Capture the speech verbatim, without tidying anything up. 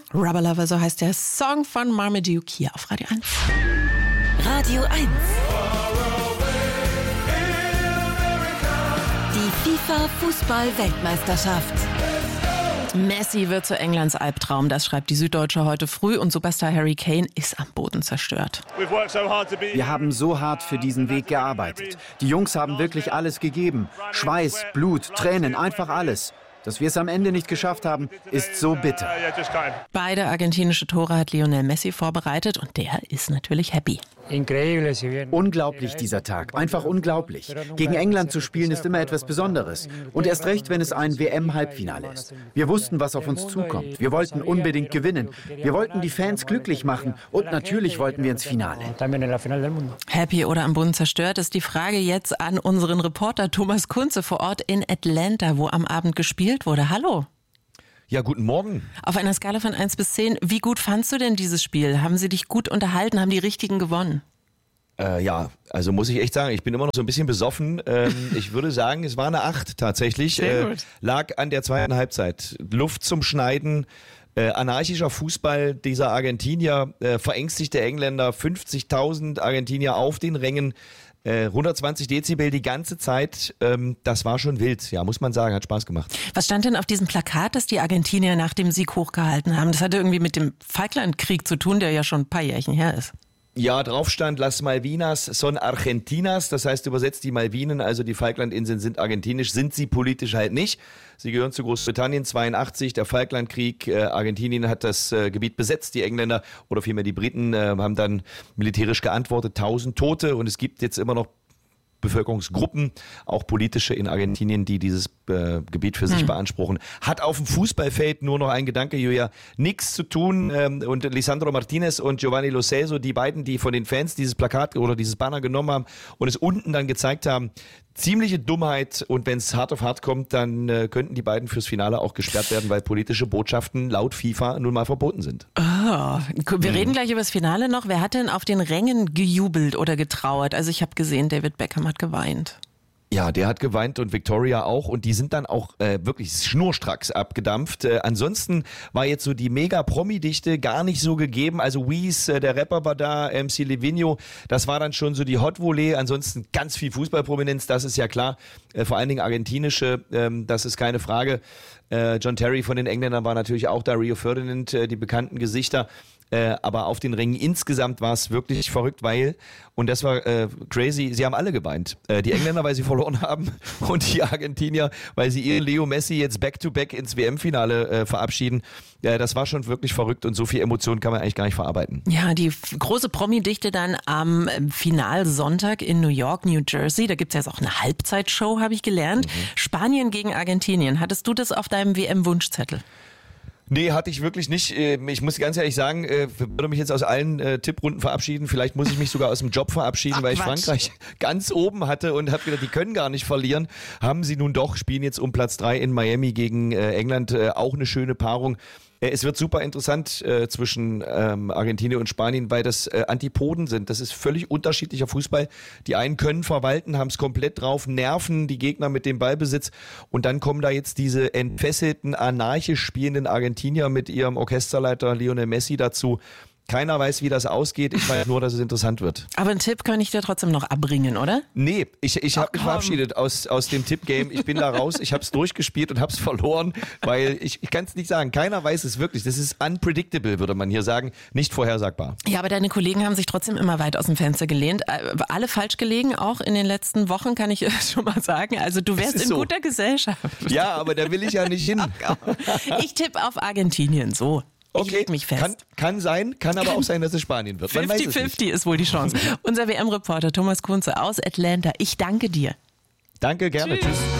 Rubber Lover, so heißt der Song von Marmaduke hier auf Radio eins. Radio eins. Die FIFA-Fußball-Weltmeisterschaft. Messi wird zu Englands Albtraum, das schreibt die Süddeutsche heute früh und Superstar Harry Kane ist am Boden zerstört. Wir haben so hart für diesen Weg gearbeitet. Die Jungs haben wirklich alles gegeben. Schweiß, Blut, Tränen, einfach alles. Dass wir es am Ende nicht geschafft haben, ist so bitter. Beide argentinische Tore hat Lionel Messi vorbereitet und der ist natürlich happy. Unglaublich dieser Tag, einfach unglaublich. Gegen England zu spielen ist immer etwas Besonderes. Und erst recht, wenn es ein W M-Halbfinale ist. Wir wussten, was auf uns zukommt. Wir wollten unbedingt gewinnen. Wir wollten die Fans glücklich machen und natürlich wollten wir ins Finale. Happy oder am Boden zerstört ist die Frage jetzt an unseren Reporter Thomas Kunze vor Ort in Atlanta, wo am Abend gespielt wurde. Hallo. Ja, guten Morgen. Auf einer Skala von eins bis zehn, wie gut fandst du denn dieses Spiel? Haben sie dich gut unterhalten? Haben die Richtigen gewonnen? Äh, ja, also muss ich echt sagen, ich bin immer noch so ein bisschen besoffen. Ähm, ich würde sagen, es war eine acht tatsächlich. Sehr gut. Äh, lag an der zweiten Halbzeit. Luft zum Schneiden, äh, anarchischer Fußball dieser Argentinier, äh, verängstigte Engländer, fünfzigtausend Argentinier auf den Rängen. hundertzwanzig Dezibel die ganze Zeit, ähm, das war schon wild, ja, muss man sagen, hat Spaß gemacht. Was stand denn auf diesem Plakat, das die Argentinier nach dem Sieg hochgehalten haben? Das hatte irgendwie mit dem Falklandkrieg zu tun, der ja schon ein paar Jährchen her ist. Ja, drauf stand Las Malvinas son Argentinas, das heißt übersetzt die Malvinen, also die Falklandinseln sind argentinisch, sind sie politisch halt nicht. Sie gehören zu Großbritannien, zweiundachtzig, der Falklandkrieg, äh, Argentinien hat das äh, Gebiet besetzt, die Engländer oder vielmehr die Briten äh, haben dann militärisch geantwortet, tausend Tote und es gibt jetzt immer noch Bevölkerungsgruppen, auch politische in Argentinien, die dieses äh, Gebiet für sich hm. beanspruchen. Hat auf dem Fußballfeld nur noch ein Gedanke, Julia, nichts zu tun. Ähm, und Lisandro Martinez und Giovanni Lo Celso, die beiden, die von den Fans dieses Plakat oder dieses Banner genommen haben und es unten dann gezeigt haben, ziemliche Dummheit und wenn es hart auf hart kommt, dann äh, könnten die beiden fürs Finale auch gesperrt werden, weil politische Botschaften laut FIFA nun mal verboten sind. Oh, wir reden gleich über das Finale noch. Wer hat denn auf den Rängen gejubelt oder getrauert? Also ich habe gesehen, David Beckham hat geweint. Ja, der hat geweint und Victoria auch und die sind dann auch äh, wirklich schnurstracks abgedampft. Äh, ansonsten war jetzt so die Mega-Promi-Dichte gar nicht so gegeben. Also Weez, äh, der Rapper war da, M C Livigno, das war dann schon so die Hot-Volley. Ansonsten ganz viel Fußballprominenz, das ist ja klar. Äh, vor allen Dingen argentinische, ähm, das ist keine Frage. Äh, John Terry von den Engländern war natürlich auch da, Rio Ferdinand, äh, die bekannten Gesichter. Äh, aber auf den Rängen insgesamt war es wirklich verrückt, weil, und das war äh, crazy, sie haben alle geweint. Äh, die Engländer, weil sie verloren haben und die Argentinier, weil sie ihren Leo Messi jetzt back-to-back ins W M-Finale äh, verabschieden. Äh, das war schon wirklich verrückt und so viel Emotionen kann man eigentlich gar nicht verarbeiten. Ja, die f- große Promi-Dichte dann am Finalsonntag in New York, New Jersey. Da gibt's jetzt auch eine Halbzeitshow, habe ich gelernt. Mhm. Spanien gegen Argentinien. Hattest du das auf deinem W M-Wunschzettel? Nee, hatte ich wirklich nicht. Ich muss ganz ehrlich sagen, ich würde mich jetzt aus allen äh, Tipprunden verabschieden. Vielleicht muss ich mich sogar aus dem Job verabschieden, Ach, weil ich Quatsch. Frankreich ganz oben hatte und habe gedacht, die können gar nicht verlieren. Haben sie nun doch, spielen jetzt um Platz drei in Miami gegen äh, England. Äh, auch eine schöne Paarung. Äh, es wird super interessant äh, zwischen ähm, Argentinien und Spanien, weil das äh, Antipoden sind. Das ist völlig unterschiedlicher Fußball. Die einen können verwalten, haben es komplett drauf, nerven die Gegner mit dem Ballbesitz und dann kommen da jetzt diese entfesselten, anarchisch spielenden Argentinier mit ihrem Orchesterleiter Lionel Messi dazu. Keiner weiß, wie das ausgeht. Ich weiß nur, dass es interessant wird. Aber einen Tipp kann ich dir trotzdem noch abbringen, oder? Nee, ich, ich habe mich verabschiedet aus, aus dem Tipp-Game. Ich bin da raus, ich habe es durchgespielt und habe es verloren, weil ich, ich kann es nicht sagen. Keiner weiß es wirklich. Das ist unpredictable, würde man hier sagen. Nicht vorhersagbar. Ja, aber deine Kollegen haben sich trotzdem immer weit aus dem Fenster gelehnt. Alle falsch gelegen, auch in den letzten Wochen, kann ich schon mal sagen. Also du wärst in so. guter Gesellschaft. Ja, aber da will ich ja nicht hin. Ich tippe auf Argentinien, so. Ich okay, leg mich fest. Kann, kann sein, kann aber auch sein, dass es Spanien wird. fünfzig fünfzig ist wohl die Chance. Unser W M-Reporter Thomas Kunze aus Atlanta. Ich danke dir. Danke, gerne. Tschüss. Tschüss.